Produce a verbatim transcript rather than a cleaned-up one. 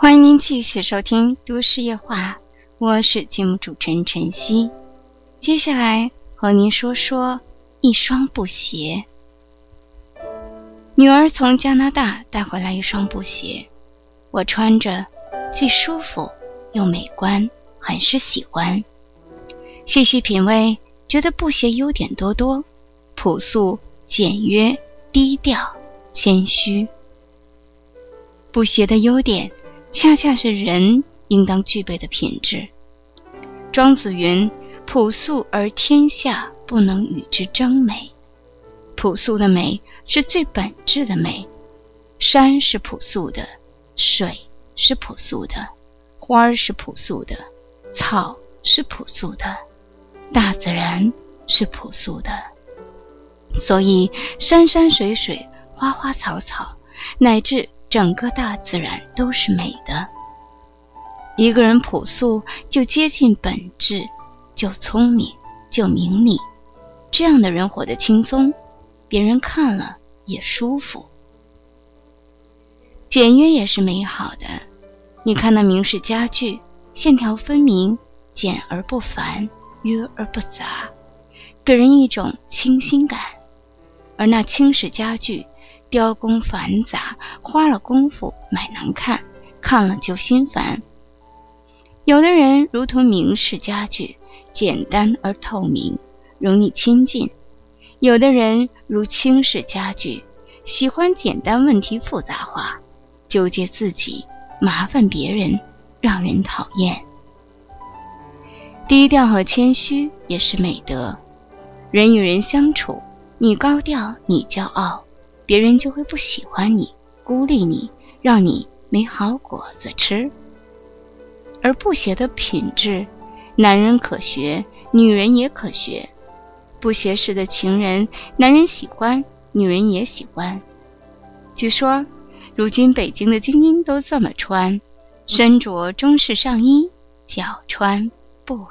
欢迎您继续收听都市夜话，我是节目主持人晨曦。接下来和您说说一双布鞋。女儿从加拿大带回来一双布鞋，我穿着既舒服又美观，很是喜欢。细细品味，觉得布鞋优点多多，朴素、简约、低调、谦虚。布鞋的优点恰恰是人应当具备的品质。庄子云：朴素而天下不能与之争美。朴素的美是最本质的美，山是朴素的，水是朴素的，花是朴素的，草是朴素的，大自然是朴素的。所以山山水水，花花草草，乃至整个大自然都是美的。一个人朴素，就接近本质，就聪明，就明理。这样的人活得轻松，别人看了也舒服。简约也是美好的。你看那明式家具，线条分明，简而不繁，约而不杂，给人一种清新感。而那轻式家具雕工繁杂，花了功夫买难看，看了就心烦。有的人如同明式家具，简单而透明，容易亲近；有的人如轻式家具，喜欢简单问题复杂化，纠结自己，麻烦别人，让人讨厌。低调和谦虚也是美德。人与人相处，你高调，你骄傲，别人就会不喜欢你，孤立你，让你没好果子吃。而布鞋的品质，男人可学，女人也可学。布鞋式的情人，男人喜欢，女人也喜欢。据说如今北京的精英都这么穿，身着中式上衣，脚穿